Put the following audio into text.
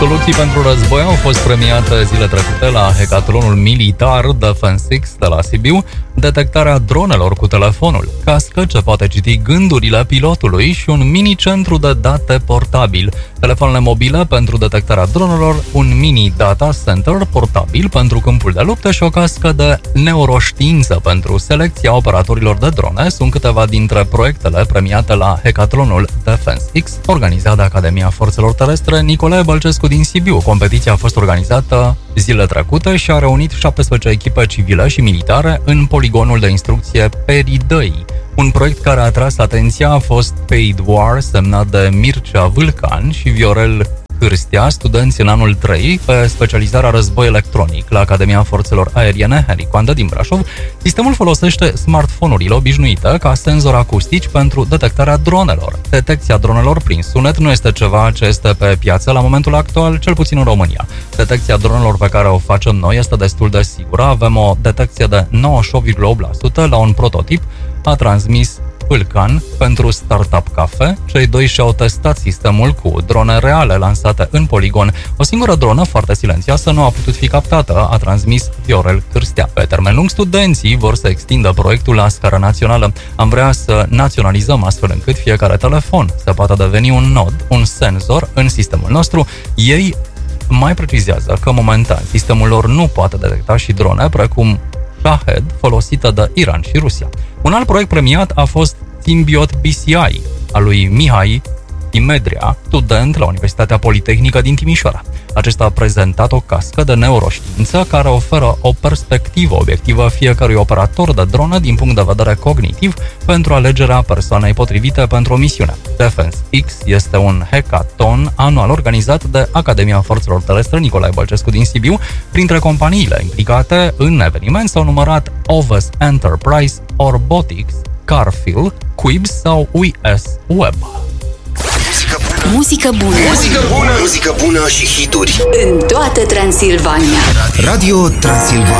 Soluții pentru război au fost premiate zile trecute la hackathonul militar Defense X de la Sibiu, detectarea dronelor cu telefonul, cască ce poate citi gândurile pilotului și un mini-centru de date portabil, telefoanele mobile pentru detectarea dronelor, un mini data center portabil pentru câmpul de luptă și o cască de neuroștiință pentru selecția operatorilor de drone sunt câteva dintre proiectele premiate la hackathonul Defense X, organizat de Academia Forțelor Terestre Nicolae Bălcescu din Sibiu. Competiția a fost organizată zilele trecute și a reunit 17 echipe civile și militare în poligonul de instrucție Peridăi. Un proiect care a atras atenția a fost Paid War, semnat de Mircea Vâlcan și Viorel Cârstea, studenți în anul 3 pe specializarea război electronic la Academia Forțelor Aeriene Henri Coandă din Brașov. Sistemul folosește smartphone-urile obișnuite ca senzori acustici pentru detectarea dronelor. Detecția dronelor prin sunet nu este ceva ce este pe piață la momentul actual, cel puțin în România. Detecția dronelor pe care o facem noi este destul de sigură. Avem o detecție de 98,8% la un prototip, a transmis Vâlcan pentru Startup Cafe. Cei doi și-au testat sistemul cu drone reale lansate în poligon. O singură dronă foarte silențioasă nu a putut fi captată, a transmis Viorel Cârstea. Pe termen lung, studenții vor să extindă proiectul la scară națională. Am vrea să naționalizăm astfel încât fiecare telefon să poată deveni un nod, un senzor în sistemul nostru. Ei mai precizează că momentan sistemul lor nu poate detecta și drone precum Shahed, folosită de Iran și Rusia. Un alt proiect premiat a fost Symbiot BCI, al lui Mihai Imedrea, student la Universitatea Politehnică din Timișoara. Acesta a prezentat o cască de neuroștiință care oferă o perspectivă obiectivă fiecărui operator de dronă din punct de vedere cognitiv pentru alegerea persoanei potrivite pentru o misiune. Defense X este un hackathon anual organizat de Academia Forțelor Terestre Nicolae Bălcescu din Sibiu. Printre companiile implicate în eveniment s-au numărat Oves Enterprise, Orbotics, Carfill, Quibs sau US Web. Muzică bună. Muzică bună și hituri În toată Transilvania. Radio Transilvania.